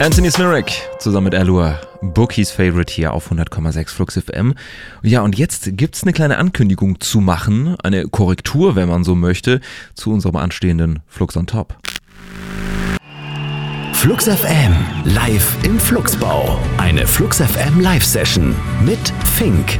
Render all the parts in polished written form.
Anthony Smirek zusammen mit Allure, Bookies Favorite hier auf 100,6 Flux FM. Ja, und jetzt gibt's eine kleine Ankündigung zu machen, eine Korrektur, wenn man so möchte, zu unserem anstehenden Flux on Top. Flux FM live im Fluxbau. Eine Flux FM Live-Session mit Fink.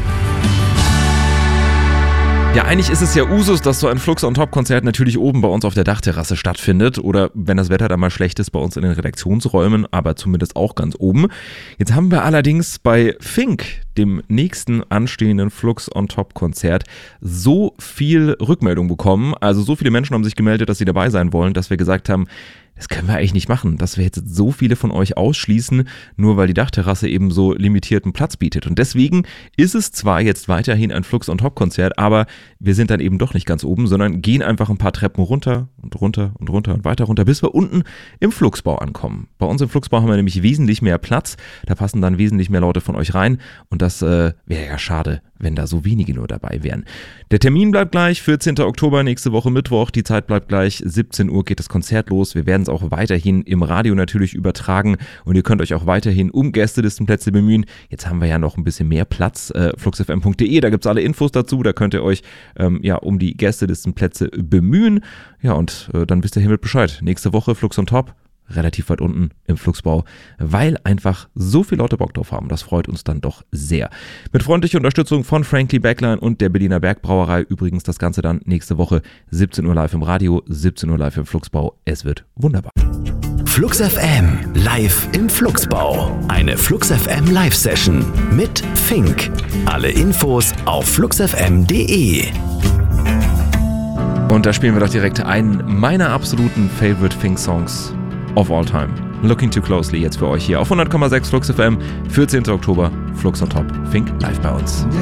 Ja, eigentlich ist es ja Usus, dass so ein Flux on Top Konzert natürlich oben bei uns auf der Dachterrasse stattfindet oder wenn das Wetter dann mal schlecht ist, bei uns in den Redaktionsräumen, aber zumindest auch ganz oben. Jetzt haben wir allerdings bei Fink, dem nächsten anstehenden Flux on Top Konzert, so viel Rückmeldung bekommen, also so viele Menschen haben sich gemeldet, dass sie dabei sein wollen, dass wir gesagt haben, das können wir eigentlich nicht machen, dass wir jetzt so viele von euch ausschließen, nur weil die Dachterrasse eben so limitierten Platz bietet. Und deswegen ist es zwar jetzt weiterhin ein Flux on Top Konzert, aber wir sind dann eben doch nicht ganz oben, sondern gehen einfach ein paar Treppen runter und runter und runter und weiter runter, bis wir unten im Fluxbau ankommen. Bei uns im Fluxbau haben wir nämlich wesentlich mehr Platz, da passen dann wesentlich mehr Leute von euch rein und das wäre ja schade, wenn da so wenige nur dabei wären. Der Termin bleibt gleich, 14. Oktober, nächste Woche Mittwoch, die Zeit bleibt gleich, 17 Uhr geht das Konzert los, wir werden es auch weiterhin im Radio natürlich übertragen und ihr könnt euch auch weiterhin um Gästelistenplätze bemühen. Jetzt haben wir ja noch ein bisschen mehr Platz, fluxfm.de, da gibt es alle Infos dazu, da könnt ihr euch um die Gästelistenplätze bemühen. Ja, und dann wisst ihr hiermit Bescheid. Nächste Woche Flux on Top, relativ weit unten im Fluxbau, weil einfach so viele Leute Bock drauf haben. Das freut uns dann doch sehr. Mit freundlicher Unterstützung von Frankly Backline und der Berliner Bergbrauerei. Übrigens das Ganze dann nächste Woche 17 Uhr live im Radio, 17 Uhr live im Fluxbau. Es wird wunderbar. Flux FM live im Fluxbau. Eine Flux FM Live-Session mit Fink. Alle Infos auf fluxfm.de. Und da spielen wir doch direkt einen meiner absoluten Favorite Fink-Songs of all time. Looking Too Closely jetzt für euch hier auf 100,6 Flux FM, 14. Oktober, Flux on Top. Fink live bei uns.